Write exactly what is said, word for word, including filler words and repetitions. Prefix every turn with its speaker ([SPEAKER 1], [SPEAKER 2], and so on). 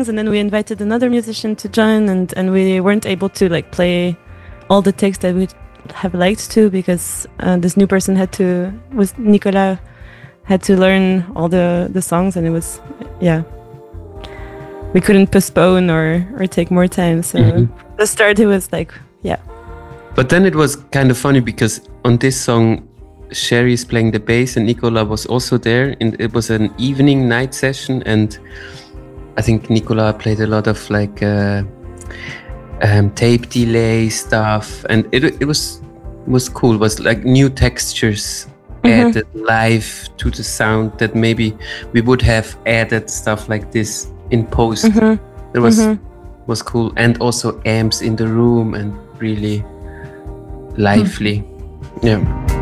[SPEAKER 1] songs, and then we invited another musician to join, and and we weren't able to like play all the takes that we'd have liked to, because uh, this new person had to was Nicolas had to learn all the the songs, and it was yeah we couldn't postpone or or take more time. So mm-hmm. At the start it was like yeah.
[SPEAKER 2] But then it was kind of funny because on this song, Sherry's playing the bass and Nicolas was also there. And it was an evening night session, and I think Nicolas played a lot of like uh, um, tape delay stuff, and it it was was cool. It was like new textures mm-hmm. added live to the sound that maybe we would have added stuff like this in post. Mm-hmm. It was mm-hmm. was cool, and also amps in the room and really lively. Mm-hmm. Yeah.